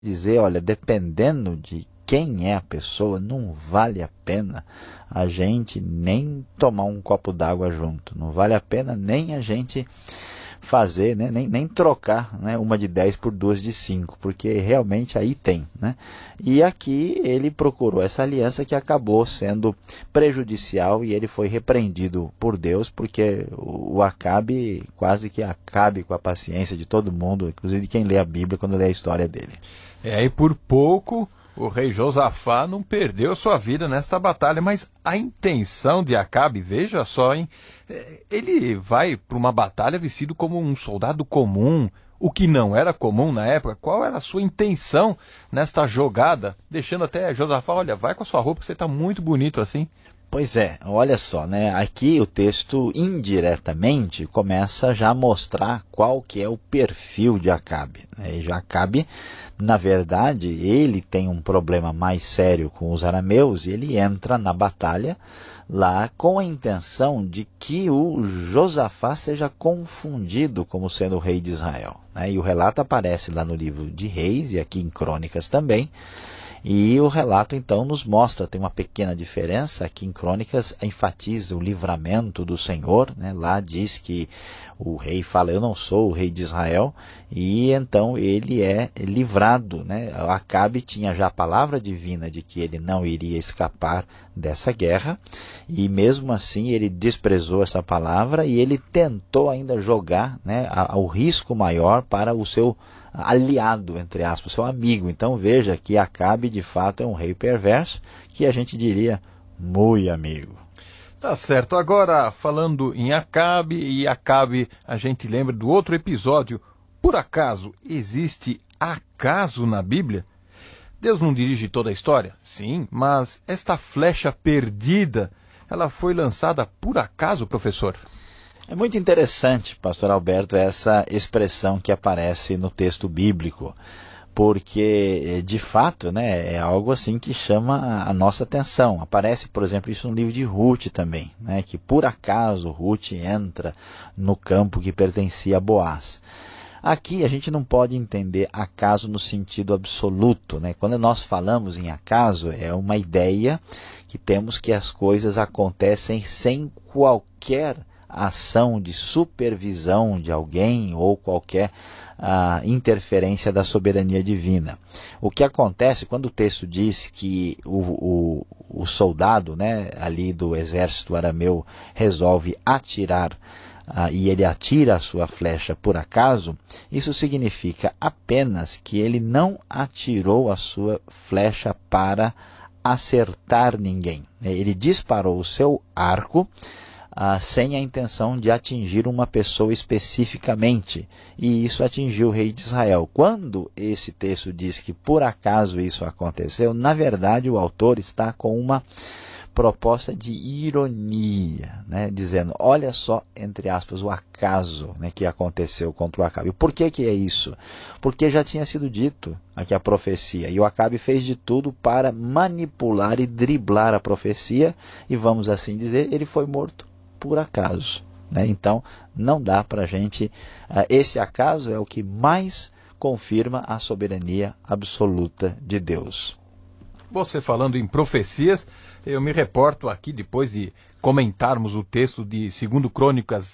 dizer, olha, dependendo de quem é a pessoa, não vale a pena a gente nem tomar um copo d'água junto, não vale a pena nem a gente fazer, né, nem trocar, né, uma de 10 por duas de 5, porque realmente aí tem, né? E aqui ele procurou essa aliança que acabou sendo prejudicial e ele foi repreendido por Deus, porque o Acabe quase que acabe com a paciência de todo mundo, inclusive de quem lê a Bíblia quando lê a história dele. E por pouco o rei Josafá não perdeu sua vida nesta batalha, mas a intenção de Acabe, veja só, hein? Ele vai para uma batalha vestido como um soldado comum, o que não era comum na época. Qual era a sua intenção nesta jogada? Deixando até Josafá, olha, vai com a sua roupa que você está muito bonito assim. Pois é, olha só, né? Aqui o texto indiretamente começa já a mostrar qual que é o perfil de Acabe, né? E já Acabe, na verdade, ele tem um problema mais sério com os arameus e ele entra na batalha lá com a intenção de que o Josafá seja confundido como sendo o rei de Israel, né? E o relato aparece lá no livro de Reis e aqui em Crônicas também. E o relato então nos mostra, tem uma pequena diferença, aqui em Crônicas enfatiza o livramento do Senhor, né? Lá diz que o rei fala, eu não sou o rei de Israel, e então ele é livrado, né? Acabe tinha já a palavra divina de que ele não iria escapar dessa guerra, e mesmo assim ele desprezou essa palavra e ele tentou ainda jogar, né, o risco maior para o seu aliado, entre aspas, seu amigo. Então veja que Acabe de fato é um rei perverso, que a gente diria muito amigo. Tá certo, agora falando em Acabe, e Acabe a gente lembra do outro episódio. Por acaso existe acaso na Bíblia? Deus não dirige toda a história? Sim, mas esta flecha perdida, ela foi lançada por acaso, professor? É muito interessante, pastor Alberto, essa expressão que aparece no texto bíblico, porque de fato, né, é algo assim que chama a nossa atenção. Aparece, por exemplo, isso no livro de Ruth também, né, que por acaso Ruth entra no campo que pertencia a Boaz. Aqui a gente não pode entender acaso no sentido absoluto, né? Quando nós falamos em acaso, é uma ideia que temos que as coisas acontecem sem qualquer ação de supervisão de alguém ou qualquer interferência da soberania divina. O que acontece quando o texto diz que o soldado, né, ali do exército arameu resolve atirar e ele atira a sua flecha por acaso, isso significa apenas que ele não atirou a sua flecha para acertar ninguém. Ele disparou o seu arco sem a intenção de atingir uma pessoa especificamente, e isso atingiu o rei de Israel. Quando esse texto diz que por acaso isso aconteceu, na verdade o autor está com uma proposta de ironia, né? Dizendo, olha só, entre aspas, o acaso, né, que aconteceu contra o Acabe. Por que é isso? Porque já tinha sido dito aqui a profecia, e o Acabe fez de tudo para manipular e driblar a profecia, e vamos assim dizer, ele foi morto por acaso, né? Então, não dá para a gente... esse acaso é o que mais confirma a soberania absoluta de Deus. Você falando em profecias, eu me reporto aqui, depois de comentarmos o texto de 2 Crônicas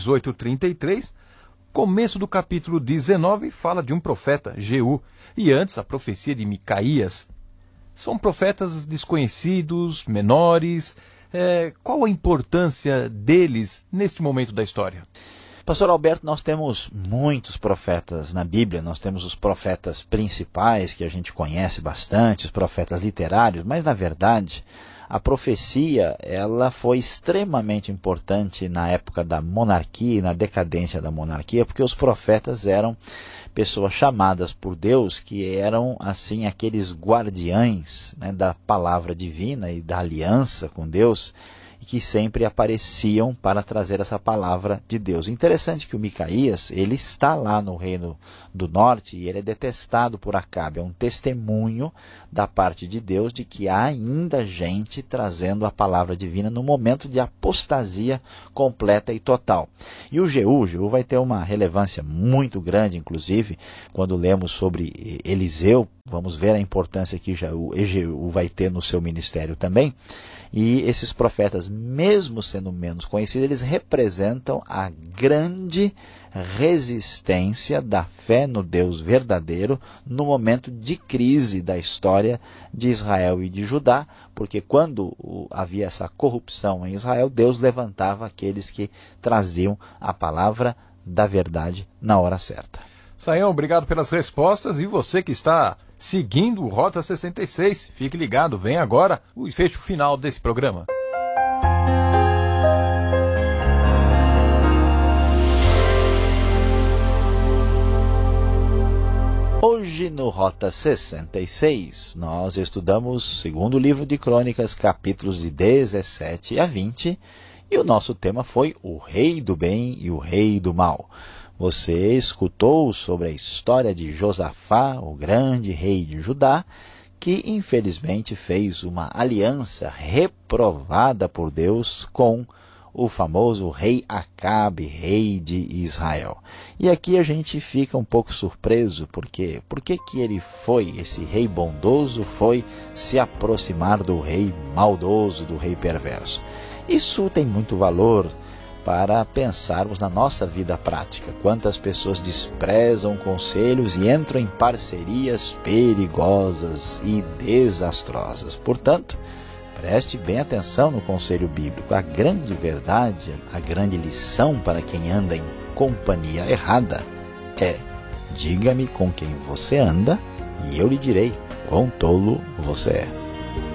18:33, começo do capítulo 19 fala de um profeta, Jeú, e antes a profecia de Micaías. São profetas desconhecidos, menores. Qual a importância deles neste momento da história? Pastor Alberto, nós temos muitos profetas na Bíblia, nós temos os profetas principais, que a gente conhece bastante, os profetas literários, mas na verdade a profecia ela foi extremamente importante na época da monarquia e na decadência da monarquia, porque os profetas eram pessoas chamadas por Deus que eram assim aqueles guardiães, né, da palavra divina e da aliança com Deus. e que sempre apareciam para trazer essa palavra de Deus. Interessante que o Micaías, ele está lá no reino do norte e ele é detestado por Acabe. É um testemunho da parte de Deus de que há ainda gente trazendo a palavra divina no momento de apostasia completa e total. E o Jeú vai ter uma relevância muito grande, inclusive, quando lemos sobre Eliseu. Vamos ver a importância que Jeú vai ter no seu ministério também. E esses profetas, mesmo sendo menos conhecidos, eles representam a grande resistência da fé no Deus verdadeiro no momento de crise da história de Israel e de Judá, porque quando havia essa corrupção em Israel, Deus levantava aqueles que traziam a palavra da verdade na hora certa. Sayão, obrigado pelas respostas, e você que está seguindo o Rota 66, fique ligado, vem agora o fecho final desse programa. Hoje no Rota 66, nós estudamos o segundo livro de Crônicas, capítulos de 17 a 20, e o nosso tema foi o Rei do Bem e o Rei do Mal. Você escutou sobre a história de Josafá, o grande rei de Judá, que infelizmente fez uma aliança reprovada por Deus com o famoso rei Acabe, rei de Israel. E aqui a gente fica um pouco surpreso, porque por que ele foi, esse rei bondoso, foi se aproximar do rei maldoso, do rei perverso? Isso tem muito valor para pensarmos na nossa vida prática. Quantas pessoas desprezam conselhos e entram em parcerias perigosas e desastrosas. Portanto, preste bem atenção no conselho bíblico. A grande verdade, a grande lição para quem anda em companhia errada é: diga-me com quem você anda e eu lhe direi quão tolo você é.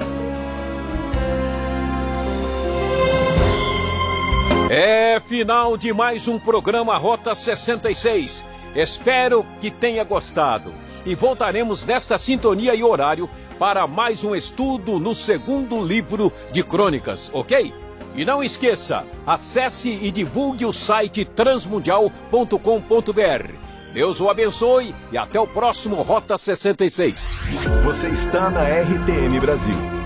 É final de mais um programa Rota 66. Espero que tenha gostado. E voltaremos nesta sintonia e horário para mais um estudo no segundo livro de Crônicas, ok? E não esqueça, acesse e divulgue o site transmundial.com.br. Deus o abençoe e até o próximo Rota 66. Você está na RTM Brasil.